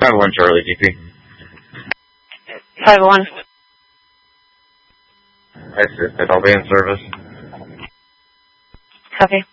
5-1 Charlie, GP. 5-1. I'll be in service. Copy.